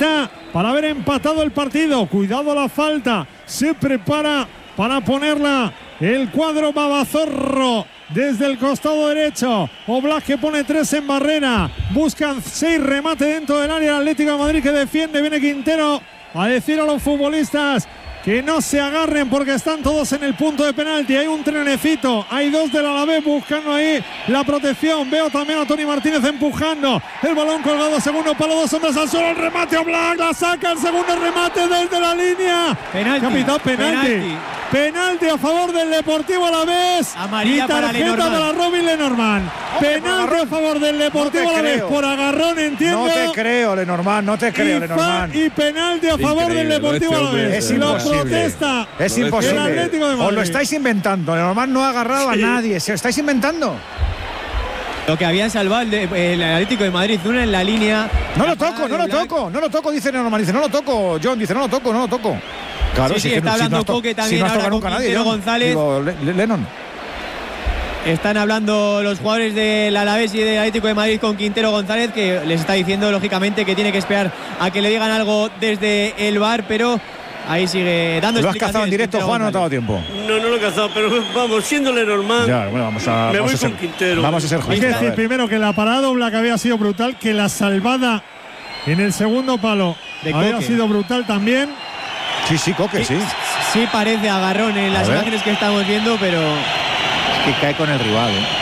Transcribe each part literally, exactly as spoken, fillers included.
necesita para haber empatado el partido. Cuidado la falta, se prepara para ponerla el cuadro Babazorro desde el costado derecho. Oblak que pone tres en barrera, buscan seis remate dentro del área. El Atlético de Madrid que defiende, viene Quintero a decir a los futbolistas que no se agarren porque están todos en el punto de penalti. Hay un trenecito, hay dos del Alavés buscando ahí la protección. Veo también a Toni Martínez empujando el balón colgado, segundo palo, dos hombres al suelo, el remate Oblak, la saca, el segundo remate desde la línea. Penalti. Capitán, penalti. Penalti. Penalti a favor del Deportivo Alavés. Amarilla y tarjeta para, para Robin Lenormand. Penalti a favor del Deportivo no Alavés por agarrón, entiendo. No te creo, Lenormand, no te creo, y, Lenormand. y penalti a favor Increíble, del Deportivo este hombre. Alavés. Es Lo imposible. protesta. Es el imposible. Atlético de Madrid. Os lo estáis inventando. Lenormand no ha agarrado a nadie. Se lo estáis inventando. Lo que habían salvado el, de, el Atlético de Madrid, una en la línea. No la lo toco, no lo Oblak. toco, no lo toco, dice Lenormand. Dice, no lo toco. John dice, no lo toco, no lo toco. Claro, Sí, sí, que está no- hablando no has to- Coque también no has ahora tocado con nunca a nadie, Quintero John. González. Digo, Le- Le- Lennon. Están hablando los jugadores del Alavés y del Atlético de Madrid con Quintero González, que les está diciendo lógicamente que tiene que esperar a que le digan algo desde el V A R, pero ahí sigue dando Lo has cazado en explicaciones directo, Quintero Juan, no te ha dado González. tiempo. No, no lo he cazado, pero vamos, siendo Lenormand, Ya, bueno, vamos a, me vamos voy a ser, con Quintero. vamos a ser Hay justos. que a decir ver. primero que la parada Oblak había sido brutal, que la salvada en el segundo palo De había Coque. sido brutal también. Sí, sí, Coque, sí. Sí parece agarrón en las ver. imágenes que estamos viendo, pero Que cae con el rival, ¿eh?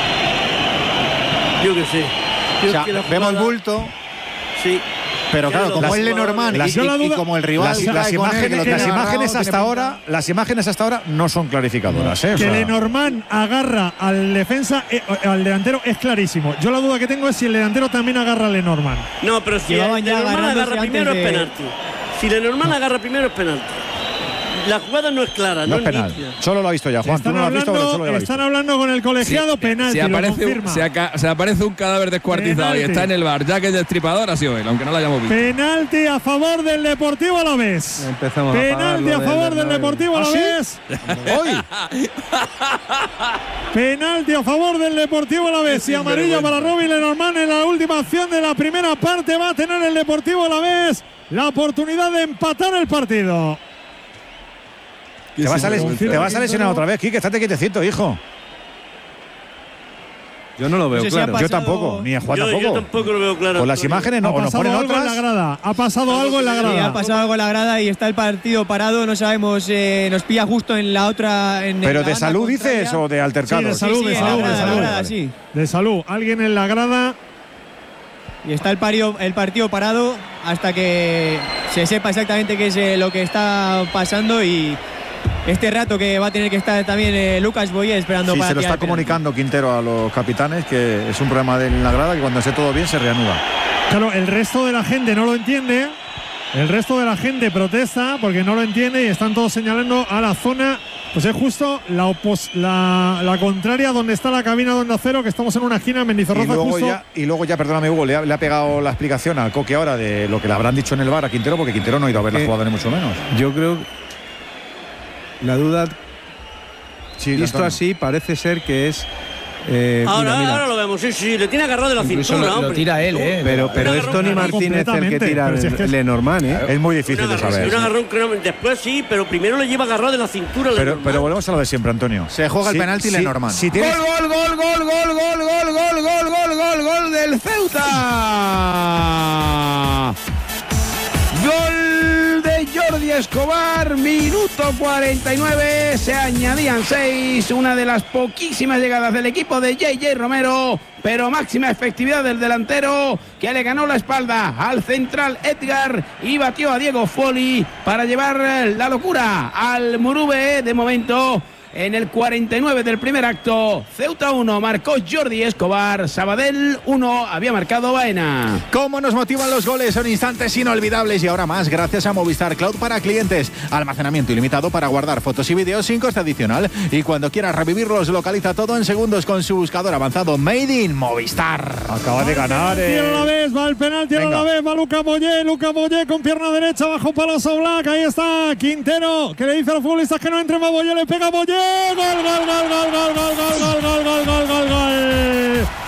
yo que sé. Yo O sea, que la vemos jugada- bulto, Sí. pero claro, como Las- es Lenormand las- y, y- yo la y duda- como el rival Las, cae las con él, que imágenes, lo las tiene agarrado, imágenes tiene hasta pinta. ahora, las imágenes hasta ahora no son clarificadoras, ¿eh? O Que sea, Lenormand agarra al defensa, eh, al delantero, es clarísimo. Yo la duda que tengo es si el delantero también agarra a Lenormand. No, pero si Llevaban ya Lenormand agarrándose agarra primero antes es de- penalti. Si Lenormand agarra primero es penalti. La jugada no es clara, no no, es penal. nítida. Solo lo ha visto ya, Juan. Tú Están no lo has visto, pero solo hablando, lo ha visto. están hablando con el colegiado, penalti, Si lo aparece, un, confirma. si aca- si aparece un cadáver descuartizado y Penalti. está en el bar, ya que el destripador ha sido él, aunque no lo hayamos visto. Penalti a favor del Deportivo Alavés. Empezamos a Penalti pagarlo a del favor del Bernabéu. Deportivo ¿Ah, sí? Alavés. Hoy. Penalti a favor del Deportivo Alavés y amarilla para Robin Lenormand en la última acción de la primera parte. Va a tener el Deportivo Alavés la oportunidad de empatar el partido. Te vas, a les- Confirma. te vas a lesionar otra vez, Quique. Estate quietecito, hijo. Yo no lo veo No sé si ha claro. pasado- Yo tampoco, ni a Juan Yo, tampoco. yo tampoco lo veo claro. Con las Antonio. imágenes no, Ha o nos pasado ponen algo en la otras. grada. Ha pasado algo en la Sí, ha grada. pasado algo en la grada y está el partido parado. No sabemos, eh, nos pilla justo en la otra. En Pero la de banda salud contraria. dices o de Sí, altercado. de salud, Sí, sí, de en la salud, de grada, en la salud. grada, sí. De salud. Alguien en la grada. Y está el, pario- el partido parado hasta que se sepa exactamente qué es eh, lo que está pasando y este rato que va a tener que estar también eh, Lucas Boye esperando Sí, para se lo tirar está el penalti. comunicando Quintero a los capitanes que es un problema de la grada que cuando esté todo bien se reanuda. Claro, el resto de la gente no lo entiende. El resto de la gente protesta porque no lo entiende y están todos señalando a la zona. Pues es justo la, opos- la, la contraria donde está la cabina de Onda Cero, que estamos en una esquina en Y Mendizorroza luego, justo. ya, y luego ya, perdóname Hugo, le ha, le ha pegado la explicación al Coque ahora de lo que le habrán dicho en el bar a Quintero, porque Quintero no ha ido a ver la Eh, jugada ni mucho menos. Yo creo la duda, Sí, visto Antonio. así, parece ser que es. eh, Ahora, mira, mira. ahora lo vemos, sí, sí, le tiene agarrado de la Incluso cintura, lo, lo hombre. tira él, ¿eh? Pero, pero Un es agarrón Toni claro, Martínez el que completamente, tira pero si es que es- Lenormand, ¿eh? Es muy Un difícil de agarrón, saber. un agarrón que no- después sí, pero primero le lleva agarrado de la cintura. Pero, Lenormand. pero volvemos a lo de siempre, Antonio. Se juega el Si- penalti si- Lenormand. Si tienes, Gol, gol, gol, gol, gol, gol, gol, gol, gol, gol, gol, gol del Ceuta. Gol de Jordi Escobar, minuto cuarenta y nueve, se añadían seis, una de las poquísimas llegadas del equipo de J J Romero, pero máxima efectividad del delantero que le ganó la espalda al central Edgar y batió a Diego Foli para llevar la locura al Murube. De momento, en el cuarenta y nueve del primer acto, Ceuta uno, marcó Jordi Escobar, Sabadell uno, había marcado Baena. ¿Cómo nos motivan los goles? Son instantes inolvidables y ahora más gracias a Movistar Cloud para clientes. Almacenamiento ilimitado para guardar fotos y vídeos sin coste adicional. Y cuando quieras revivirlos, localiza todo en segundos con su buscador avanzado Made in Movistar. acaba de ganar. Penalti a la Eh. vez, va el penalti a Venga. la vez, va Luca Boyé, Luca Boyé con pierna derecha bajo palos a Oblak, ahí está Quintero, que le dice a los futbolistas que no entren, va Boyé, le pega Boyé, gol, gol, gol, gol, gol, gol, gol, gol, gol, gol, gol, gol, gol.